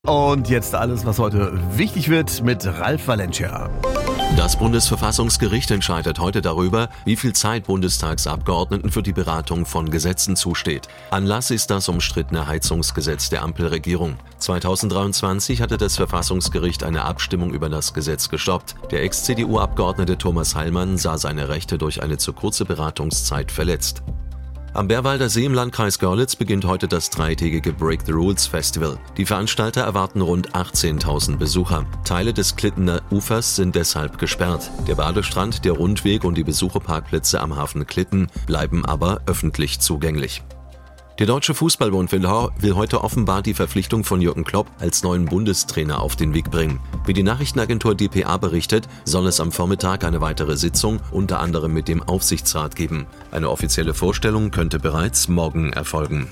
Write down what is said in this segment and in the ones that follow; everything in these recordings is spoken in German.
Und jetzt alles, was heute wichtig wird mit Ralf Valencia. Das Bundesverfassungsgericht entscheidet heute darüber, wie viel Zeit Bundestagsabgeordneten für die Beratung von Gesetzen zusteht. Anlass ist das umstrittene Heizungsgesetz der Ampelregierung. 2023 hatte das Verfassungsgericht eine Abstimmung über das Gesetz gestoppt. Der Ex-CDU-Abgeordnete Thomas Heilmann sah seine Rechte durch eine zu kurze Beratungszeit verletzt. Am Bärwalder See im Landkreis Görlitz beginnt heute das dreitägige Break the Rules Festival. Die Veranstalter erwarten rund 18.000 Besucher. Teile des Klittener Ufers sind deshalb gesperrt. Der Badestrand, der Rundweg und die Besucherparkplätze am Hafen Klitten bleiben aber öffentlich zugänglich. Der Deutsche Fußballbund will heute offenbar die Verpflichtung von Jürgen Klopp als neuen Bundestrainer auf den Weg bringen. Wie die Nachrichtenagentur dpa berichtet, soll es am Vormittag eine weitere Sitzung unter anderem mit dem Aufsichtsrat geben. Eine offizielle Vorstellung könnte bereits morgen erfolgen.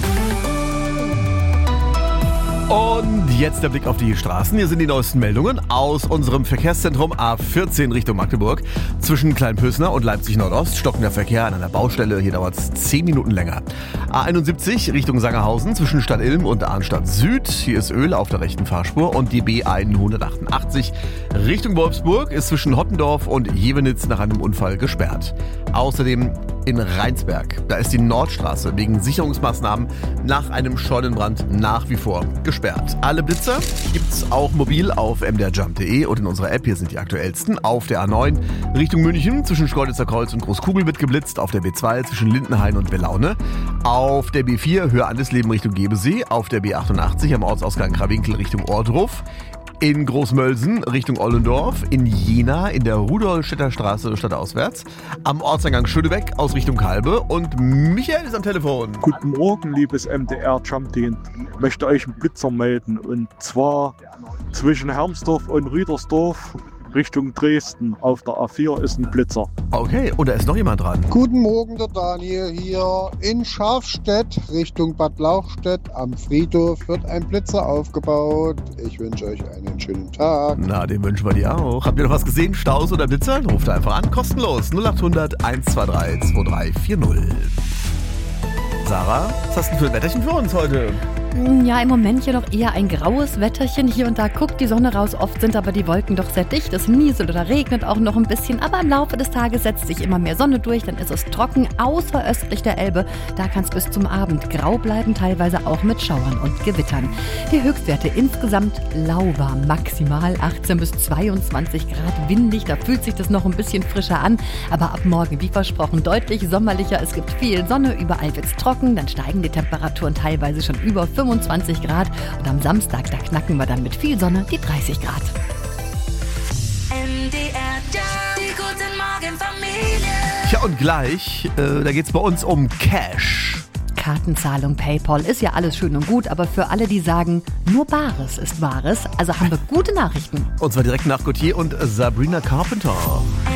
Und jetzt der Blick auf die Straßen. Hier sind die neuesten Meldungen aus unserem Verkehrszentrum A14 Richtung Magdeburg. Zwischen Kleinpösner und Leipzig Nordost stockt der Verkehr an einer Baustelle. Hier dauert es 10 Minuten länger. A71 Richtung Sangerhausen zwischen Stadt Ilm und Arnstadt Süd. Hier ist Öl auf der rechten Fahrspur. Und die B188 Richtung Wolfsburg ist zwischen Hottendorf und Jevenitz nach einem Unfall gesperrt. Außerdem in Rheinsberg. Da ist die Nordstraße wegen Sicherungsmaßnahmen nach einem Scheunenbrand nach wie vor gesperrt. Alle Blitzer gibt's auch mobil auf mdrjump.de und in unserer App. Hier sind die aktuellsten. Auf der A9 Richtung München zwischen Schkeuditzer Kreuz und Großkugel wird geblitzt. Auf der B2 zwischen Lindenhain und Belaune. Auf der B4 Höher-Andesleben Richtung Gebesee. Auf der B88 am Ortsausgang Krawinkel Richtung Ohrdruf. In Großmölsen Richtung Ollendorf, in Jena in der Rudolstädter Straße stadtauswärts, am Ortseingang Schönebeck aus Richtung Kalbe und Michael ist am Telefon. Guten Morgen, liebes MDR-Jump-Team. Ich möchte euch einen Blitzer melden und zwar zwischen Hermsdorf und Rüdersdorf Richtung Dresden. Auf der A4 ist ein Blitzer. Okay, und da ist noch jemand dran. Guten Morgen, der Daniel hier. In Schafstedt Richtung Bad Lauchstädt am Friedhof wird ein Blitzer aufgebaut. Ich wünsche euch einen schönen Tag. Na, den wünschen wir dir auch. Habt ihr noch was gesehen? Staus oder Blitzer? Ruft einfach an. Kostenlos. 0800 123 2340. Sarah, was hast du für ein Wetterchen für uns heute? Ja, im Moment hier noch eher ein graues Wetterchen. Hier und da guckt die Sonne raus. Oft sind aber die Wolken doch sehr dicht. Es nieselt oder regnet auch noch ein bisschen. Aber im Laufe des Tages setzt sich immer mehr Sonne durch. Dann ist es trocken, außer östlich der Elbe. Da kann es bis zum Abend grau bleiben, teilweise auch mit Schauern und Gewittern. Die Höchstwerte insgesamt lauwarm. Maximal 18 bis 22 Grad windig. Da fühlt sich das noch ein bisschen frischer an. Aber ab morgen, wie versprochen, deutlich sommerlicher. Es gibt viel Sonne. Überall wird es trocken. Dann steigen die Temperaturen teilweise schon über 25 Grad und am Samstag, da knacken wir dann mit viel Sonne die 30 Grad. MDR Jump, die guten Morgen Familie. Tja, und gleich, da geht's bei uns um Cash. Kartenzahlung, PayPal, ist ja alles schön und gut, aber für alle, die sagen, nur Bares ist Wahres, also haben wir gute Nachrichten. Und zwar direkt nach Gautier und Sabrina Carpenter.